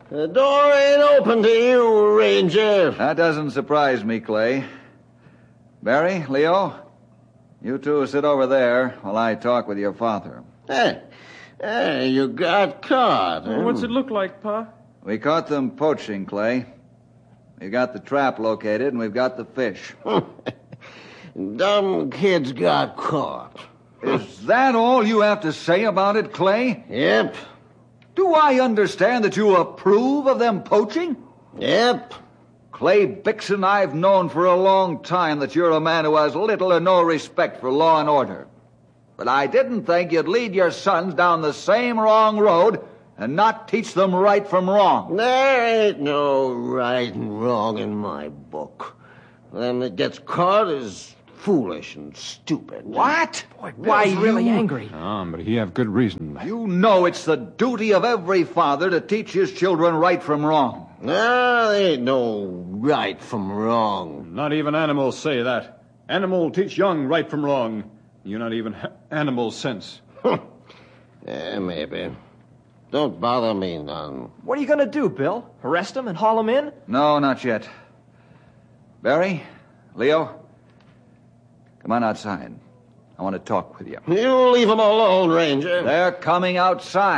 The door ain't open to you, Ranger. That doesn't surprise me, Clay. Barry, Leo, you two sit over there while I talk with your father. Hey, you got caught. Huh? What's it look like, Pa? We caught them poaching, Clay. We got the trap located, and we've got the fish. Dumb kids got caught. Is that all you have to say about it, Clay? Yep. Do I understand that you approve of them poaching? Yep. Clay Bixson, I've known for a long time that you're a man who has little or no respect for law and order. But I didn't think you'd lead your sons down the same wrong road and not teach them right from wrong. There ain't no right and wrong in my book. Them that gets caught is foolish and stupid. What? Boy, Bill's really angry. But he have good reason. You know it's the duty of every father to teach his children right from wrong. No, there ain't no right from wrong. Not even animals say that. Animal teach young right from wrong. You're not even animal sense. Yeah, maybe. Don't bother me none. What are you going to do, Bill? Arrest him and haul him in? No, not yet. Barry, Leo, come on outside. I want to talk with you. You leave him alone, Ranger. They're coming outside.